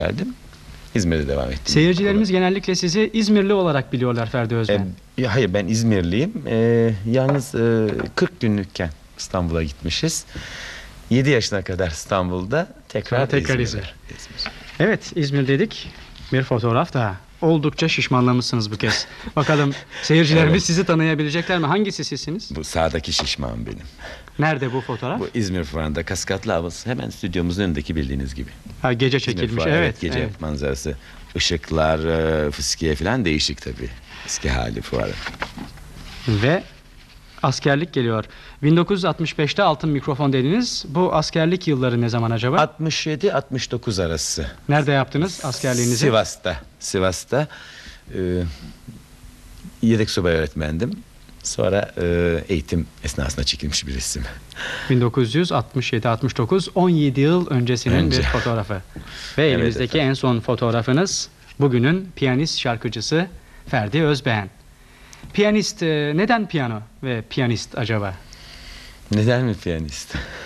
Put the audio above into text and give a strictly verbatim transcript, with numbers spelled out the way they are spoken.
geldim. İzmir'de devam ettim. Seyircilerimiz okula. Genellikle sizi İzmirli olarak biliyorlar Ferdi Özben. E, hayır, ben İzmirliyim. E, yalnız e, kırk günlükken İstanbul'a gitmişiz. yedi yaşına kadar İstanbul'da, tekrar, tekrar İzmir. İzmir. Evet, İzmir dedik. Bir fotoğraf daha. Oldukça şişmanlamışsınız bu kez. Bakalım seyircilerimiz evet. sizi tanıyabilecekler mi? Hangisi sizsiniz? Bu sağdaki şişman benim. Nerede bu fotoğraf? Bu İzmir Fuarı'nda Kaskatlı Havası, hemen stüdyomuzun önündeki bildiğiniz gibi. Ha, gece çekilmiş. Fuarı, evet, evet. Gece evet. manzarası, ışıklar, fıskiye falan değişik tabii. Eski hali fuarı. Ve askerlik geliyor. bin dokuz yüz altmış beşte altın mikrofon dediniz. Bu askerlik yılları ne zaman acaba? altmış yedi altmış dokuz arası. Nerede yaptınız askerliğinizi? Sivas'ta. Sivas'ta e, yedek subay öğretmendim. Sonra e, eğitim esnasında çekilmiş bir resim. bin dokuz yüz altmış yedi altmış dokuz, on yedi yıl öncesinin Önce. bir fotoğrafı. Ve evet, elimizdeki efendim. en son fotoğrafınız bugünün piyanist şarkıcısı Ferdi Özben. Piyanist, neden piyano ve piyanist acaba? Neden mi piyanist?